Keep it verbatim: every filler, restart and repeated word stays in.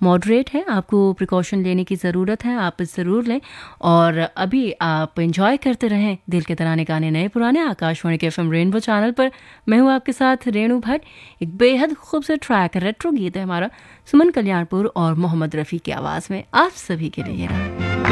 Moderate है, आपको precaution लेने की ज़रूरत है, आप ज़रूर लें। और अभी आप एंजॉय करते रहें दिल के तराने गाने नए पुराने आकाशवाणी के एफएम रेनबो चैनल पर। मैं हूँ आपके साथ रेणु भट्ट। एक बेहद खूबसूरत ट्रैक रेट्रो गीत है हमारा, सुमन कल्याणपुर और मोहम्मद रफ़ी की आवाज़ में आप सभी के लिए।